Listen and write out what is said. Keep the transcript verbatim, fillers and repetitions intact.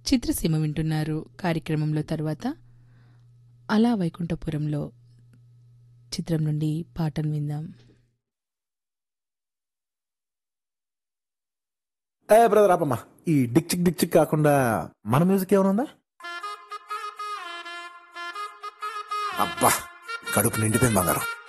చిత్రసీమ వింటున్నారు. కార్యక్రమంలో తర్వాత అలా వైకుంఠపురంలో చిత్రం నుండి పాటను విందాం. ఏ బ్రదర్ ఆపమ్మా, ఈ డిక్ చిక్ డిక్ చిక్ కాకుండా మన మ్యూజిక్ ఏమైనా ఉందా? అబ్బా కడుపు నిండిపోయింది బంగారం.